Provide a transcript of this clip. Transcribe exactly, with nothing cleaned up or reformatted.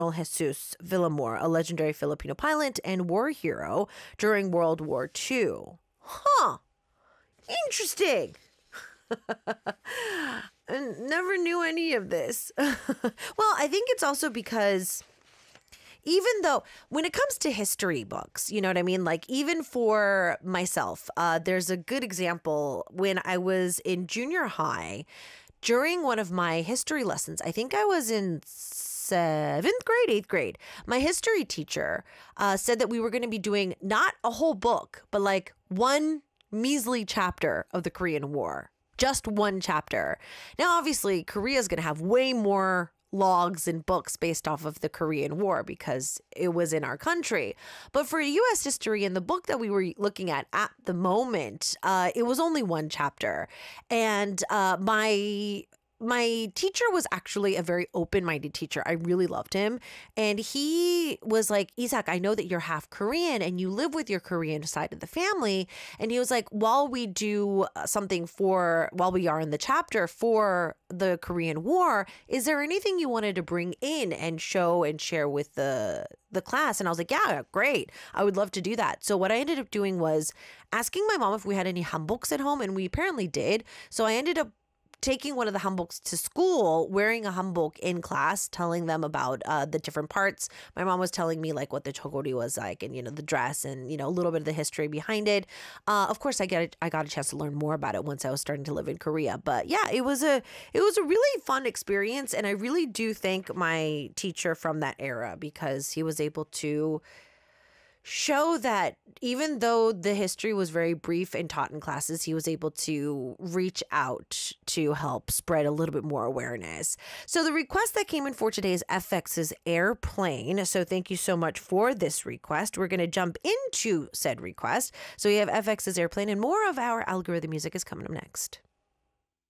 Jesus Villamor, a legendary Filipino pilot and war hero during World War Two. Huh. Interesting. I never knew any of this. Well, I think it's also because even though when it comes to history books, you know what I mean? Like even for myself, uh, there's a good example when I was in junior high during one of my history lessons. I think I was in seventh grade, eighth grade. My history teacher uh, said that we were going to be doing not a whole book, but like one measly chapter of the Korean War. Just one chapter. Now, obviously, Korea is going to have way more logs and books based off of the Korean War because it was in our country. But for U S history, in the book that we were looking at at the moment, uh, it was only one chapter. And uh, my my teacher was actually a very open-minded teacher. I really loved him. And he was like, Isak, I know that you're half Korean and you live with your Korean side of the family. And he was like, while we do something for, while we are in the chapter for the Korean War, is there anything you wanted to bring in and show and share with the the class? And I was like, yeah, great. I would love to do that. So what I ended up doing was asking my mom if we had any hanboks at home, and we apparently did. So I ended up taking one of the hanboks to school, wearing a hanbok in class, telling them about uh, the different parts. My mom was telling me like what the chogori was like, and you know the dress, and you know a little bit of the history behind it. Uh, of course, I get it, I got a chance to learn more about it once I was starting to live in Korea. But yeah, it was a it was a really fun experience, and I really do thank my teacher from that era because he was able to show that even though the history was very brief and taught in classes, he was able to reach out to help spread a little bit more awareness. So the request that came in for today is F X's Airplane. So thank you so much for this request. We're going to jump into said request. So we have F X's Airplane, and more of our algorithm music is coming up next.